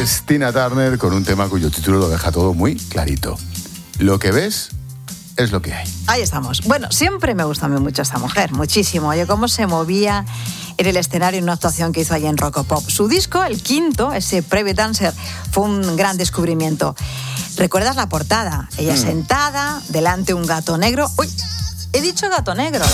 Es Tina Turner con un tema cuyo título lo deja todo muy clarito. Lo que ves es lo que hay. Ahí estamos. Bueno, siempre me gusta a mí mucho esta mujer, muchísimo. Oye, cómo se movía en el escenario en una actuación que hizo allí en Rockopop. Su disco, el quinto, ese Private Dancer, fue un gran descubrimiento. ¿Recuerdas la portada? Ella sentada, delante un gato negro. ¡Uy! He dicho gato negro.